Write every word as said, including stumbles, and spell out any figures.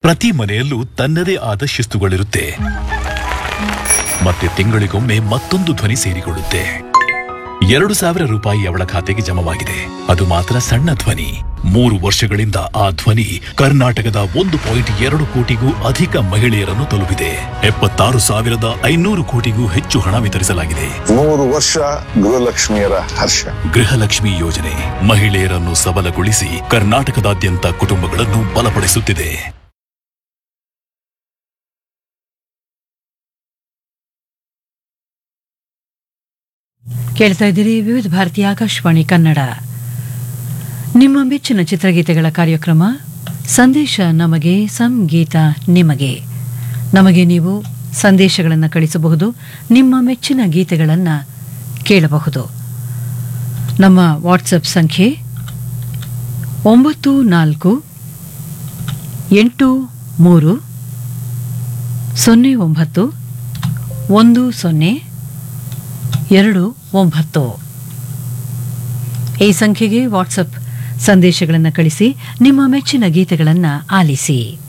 ಪ್ರತಿ ಮನೆಯಲ್ಲೂ ತನ್ನದೇ ಆದ ಶಿಸ್ತುಗಳಿರುತ್ತೆ. ಮತ್ತೆ ತಿಂಗಳಿಗೊಮ್ಮೆ ಮತ್ತೊಂದು ಧ್ವನಿ ಸೇರಿಕೊಳ್ಳುತ್ತೆ. ಎರಡು ಸಾವಿರ ರೂಪಾಯಿ ಅವಳ ಖಾತೆಗೆ ಜಮವಾಗಿದೆ. ಅದು ಮಾತ್ರ ಸಣ್ಣ ಧ್ವನಿ. ಮೂರು ವರ್ಷಗಳಿಂದ ಆ ಧ್ವನಿ ಕರ್ನಾಟಕದ ಒಂದು ಪಾಯಿಂಟ್ ಎರಡು ಕೋಟಿಗೂ ಅಧಿಕ ಮಹಿಳೆಯರನ್ನು ತಲುಪಿದೆ. ಎಪ್ಪತ್ತಾರು ಸಾವಿರದ ಐನೂರು ಕೋಟಿಗೂ ಹೆಚ್ಚು ಹಣ ವಿತರಿಸಲಾಗಿದೆ. ಮೂರು ವರ್ಷ ಗೃಹಲಕ್ಷ್ಮಿಯರ ಹರ್ಷ. ಗೃಹಲಕ್ಷ್ಮಿ ಯೋಜನೆ ಮಹಿಳೆಯರನ್ನು ಸಬಲಗೊಳಿಸಿ ಕರ್ನಾಟಕದಾದ್ಯಂತ ಕುಟುಂಬಗಳನ್ನು ಬಲಪಡಿಸುತ್ತಿದೆ. ಕೇಳ್ತಾ ಇದ್ದೀರಿ ವಿವಿಧ ಭಾರತಿ ಆಕಾಶವಾಣಿ ಕನ್ನಡ. ನಿಮ್ಮ ಮೆಚ್ಚಿನ ಚಿತ್ರಗೀತೆಗಳ ಕಾರ್ಯಕ್ರಮ ಸಂದೇಶ ನಮಗೆ, ಸಂಗೀತ ನಿಮಗೆ. ನಮಗೆ ನೀವು ಸಂದೇಶಗಳನ್ನು ಕಳಿಸಬಹುದು, ನಿಮ್ಮ ಮೆಚ್ಚಿನ ಗೀತೆಗಳನ್ನು ಕೇಳಬಹುದು. ನಮ್ಮ ವಾಟ್ಸಪ್ ಸಂಖ್ಯೆ ಒಂಬತ್ತು ನಾಲ್ಕು ಎಂಟು ಮೂರು ಸೊನ್ನೆ ಒಂಬತ್ತು ಒಂದು ಸೊನ್ನೆ ಎರಡು ಒಂಬತ್ತು. ಈ ಸಂಖ್ಯೆಗೆ ವಾಟ್ಸಪ್ ಸಂದೇಶಗಳನ್ನು ಕಳಿಸಿ, ನಿಮ್ಮ ಮೆಚ್ಚಿನ ಗೀತೆಗಳನ್ನು ಆಲಿಸಿ.